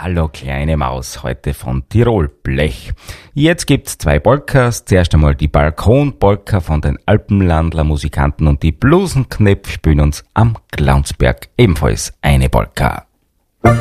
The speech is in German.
Hallo kleine Maus, heute von Tirol Blech. Jetzt gibt's 2 Polkas. Zuerst einmal die Balkonpolka von den Alpenlandler Musikanten und die Blusenknepp spielen uns am Glaunsberg ebenfalls eine Polka.